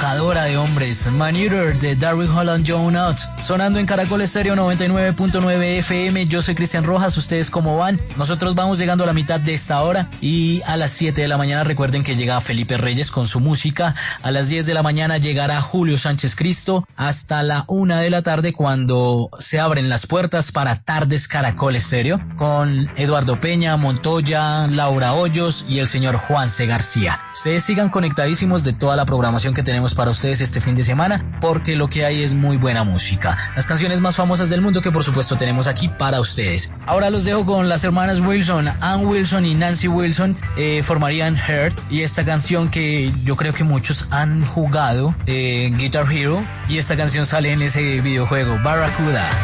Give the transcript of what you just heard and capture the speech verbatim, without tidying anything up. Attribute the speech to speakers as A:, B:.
A: provocadora de hombres. Maneater de Darryl Holland Jones, sonando en Caracol Estéreo noventa y nueve punto nueve F M. Yo soy Cristian Rojas, ¿ustedes cómo van? Nosotros vamos llegando a la mitad de esta hora y a las siete de la mañana recuerden que llega Felipe Reyes con su música. A las diez de la mañana llegará Julio Sánchez Cristo hasta la una de la tarde cuando se abren las puertas para Tardes Caracol Estéreo con Eduardo Peña, Montoya, Laura Hoyos y el señor Juanse García. Ustedes sigan conectadísimos de toda la programación que tenemos para ustedes este fin de semana porque lo que hay es muy buena música. Las canciones más famosas del mundo que por supuesto tenemos aquí para ustedes. Ahora los dejo con las hermanas Wilson, Ann Wilson y Nancy Wilson, eh, formarían Heart y esta canción que yo creo que muchos han jugado, eh, Guitar Hero, y esta canción sale en ese videojuego, Barracuda.